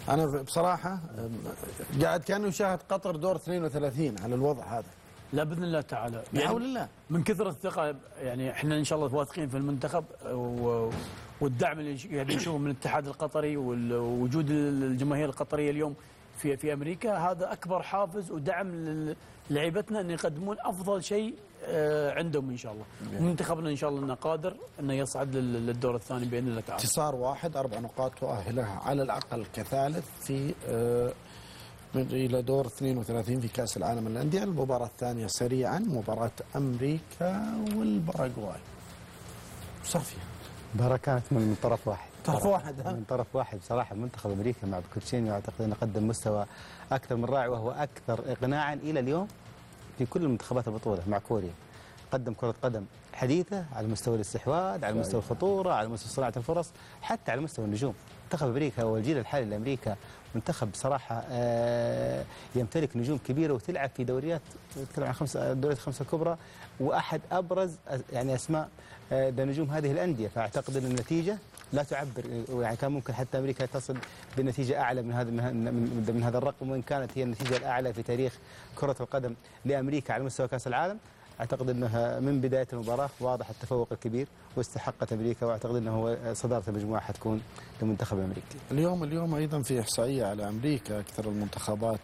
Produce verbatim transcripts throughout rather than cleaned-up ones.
انا بصراحه قاعد كانه شاهد قطر دور اثنين وثلاثين على الوضع هذا. لا باذن الله تعالى، بحول الله. من كثر الثقه يعني احنا ان شاء الله واثقين في المنتخب والدعم اللي قاعدين نشوفه من الاتحاد القطري ووجود الجماهير القطريه اليوم في في امريكا، هذا اكبر حافز ودعم للاعيبتنا ان يقدمون افضل شيء عندهم ان شاء الله. منتخبنا ان شاء الله انه قادر انه يصعد للدور الثاني باذن الله تعالى. انتصار واحد، اربع نقاط تؤهله على الاقل كثالث في الى دور اثنين وثلاثين في كاس العالم للانديه. المباراه الثانيه سريعا مباراه امريكا والباراغواي. صار فيها مباراه كانت من طرف واحد. طرف واحد ها؟ من طرف واحد بصراحه. منتخب امريكا مع بوكوتشينيو اعتقد انه قدم مستوى اكثر من رائع، وهو اكثر اقناعا الى اليوم في كل المنتخبات البطوله. مع كوريا قدم كره قدم حديثه على مستوى الاستحواذ، على مستوى الخطوره، على مستوى صناعه الفرص، حتى على مستوى النجوم. منتخب امريكا والجيل الحالي لامريكا منتخب بصراحه يمتلك نجوم كبيره وتلعب في دوريات، تتكلم عن خمس دوريات خمسه كبرى، واحد ابرز يعني اسماء نجوم هذه الانديه. فاعتقد ان النتيجه لا تعبر، يعني كان ممكن حتى امريكا تصل بنتيجه اعلى من هذا من, من هذا الرقم، وان كانت هي النتيجه الاعلى في تاريخ كره القدم لامريكا على مستوى كاس العالم. اعتقد انها من بدايه المباراه واضح التفوق الكبير واستحقت امريكا، واعتقد انه صداره المجموعه حتكون للمنتخب الامريكي. اليوم اليوم ايضا في احصائيه على امريكا، اكثر المنتخبات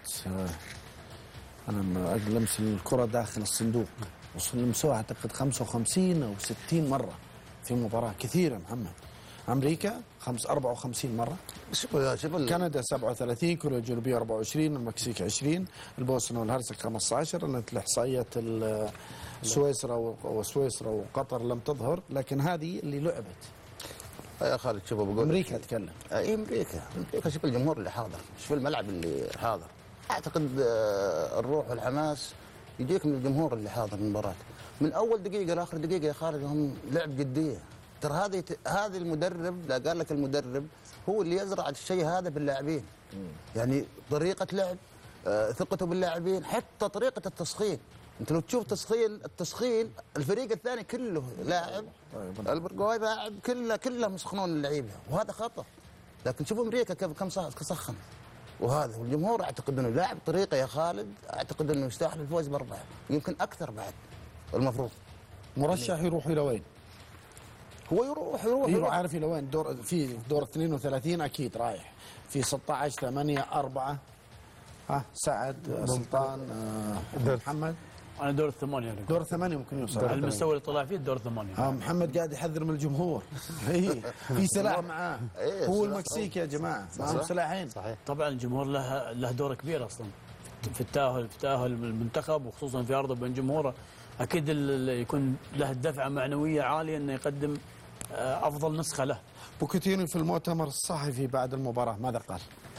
انا لمس الكره داخل الصندوق لمسوها اعتقد خمسة وخمسين او ستين مره في مباراه، كثيره محمد. امريكا خمس أربعة وخمسين مره، كندا سبعة وثلاثين، كوريا الجنوبيه أربعة وعشرين، المكسيك عشرين، البوسنه والهرسك خمسة عشر. انت الاحصائيات سويسرا وسويسرا وقطر لم تظهر، لكن هذه اللي لعبت. يا خالد شوف بقول امريكا اتكلم. اي امريكا امريكا شوف الجمهور اللي حاضر، شوف الملعب اللي حاضر. اعتقد الروح والحماس يجيك من الجمهور اللي حاضر المباراه من اول دقيقه لاخر دقيقه. يا خالد هم لعب جديه. ترى هذه هذه المدرب، لا قال لك المدرب هو اللي يزرع الشيء هذا باللاعبين. يعني طريقه لعب، آه ثقته باللاعبين، حتى طريقه التسخين. انت لو تشوف تسخين التسخين الفريق الثاني كله لاعب، البرغواي لاعب كله كلهم يسخنون اللعيبه، وهذا خطا. لكن شوف امريكا كيف كم سخن، وهذا والجمهور اعتقد انه لاعب طريقه يا خالد، اعتقد انه يستاهل الفوز باربعه، يمكن اكثر بعد. المفروض مرشح يروح الى وين؟ هو يروح يروح, يروح عارف الى وين؟ دور في دور اثنين وثلاثين اكيد رايح في ستة عشر ثمانية أربعة. ها سعد سلطان آه محمد. انا دور الثمانيه. دور الثمانيه ممكن يوصل على المستوى اللي طلع فيه الدور الثمانيه. اه محمد قاعد يحذر من الجمهور. اي في سلاح معاه. هو المكسيك يا جماعه معهم سلاحين. صحيح. طبعا الجمهور له له دور كبير اصلا في التاهل في تاهل المنتخب، وخصوصا في ارضه بين جمهوره. اكيد يكون له دفعه معنويه عاليه انه يقدم افضل نسخه له. بوكيتينيو في المؤتمر الصحفي بعد المباراه ماذا قال؟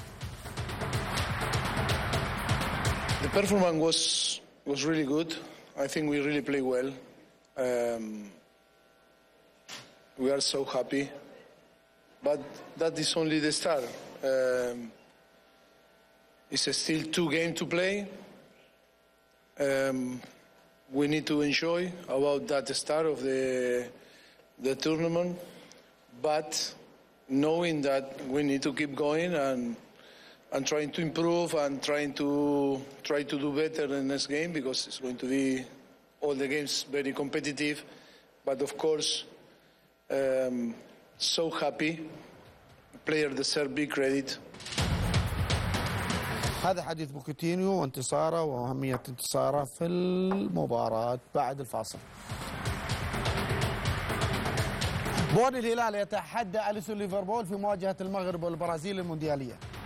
The performance was was really good. I think we really play well. Um, we are so happy, but that is only the start. Um, it's still two games to play. Um, we need to enjoy about that start of the the tournament, but knowing that we need to keep going and and trying to improve and trying to try to do better in the next game, because it's going to be all the games very competitive. But of course, um, so happy. Player deserve big credit. هذا حديث بوكيتينيو وانتصاره وأهمية انتصاره في المباراة بعد الفاصل. بوني الهلال يتحدى أليسون ليفربول في مواجهة المغرب والبرازيل المونديالية.